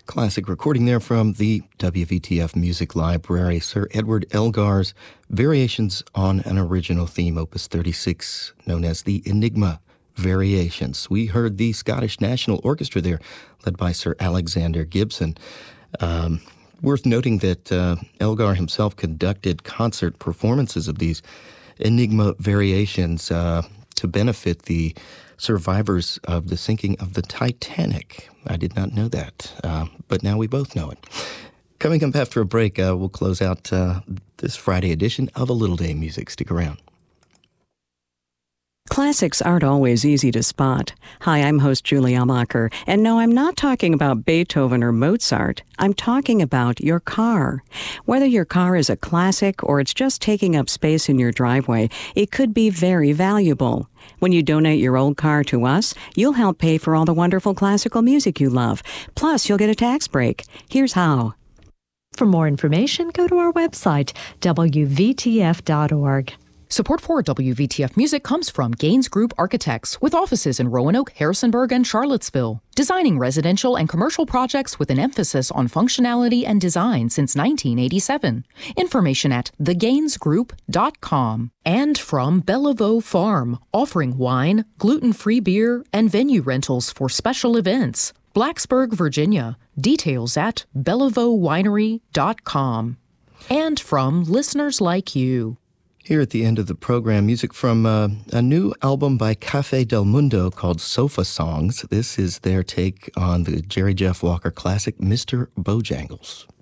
Classic recording there from the WVTF Music Library, Sir Edward Elgar's Variations on an Original Theme, Opus 36, known as the Enigma Variations. We heard the Scottish National Orchestra there, led by Sir Alexander Gibson. Worth noting that Elgar himself conducted concert performances of these Enigma Variations to benefit the survivors of the sinking of the Titanic. I did not know that, but now we both know it. Coming up after a break, we'll close out this Friday edition of A Little Day Music. Stick around. Classics aren't always easy to spot. Hi, I'm host Julie Amacher, and no, I'm not talking about Beethoven or Mozart. I'm talking about your car. Whether your car is a classic or it's just taking up space in your driveway, it could be very valuable. When you donate your old car to us, you'll help pay for all the wonderful classical music you love. Plus, you'll get a tax break. Here's how. For more information, go to our website, wvtf.org. Support for WVTF Music comes from Gaines Group Architects, with offices in Roanoke, Harrisonburg, and Charlottesville, designing residential and commercial projects with an emphasis on functionality and design since 1987. Information at thegainesgroup.com. And from Bellevaux Farm, offering wine, gluten-free beer, and venue rentals for special events. Blacksburg, Virginia. Details at bellevaudwinery.com. And from listeners like you. Here at the end of the program, music from a new album by Cafe del Mundo called Sofa Songs. This is their take on the Jerry Jeff Walker classic, Mr. Bojangles.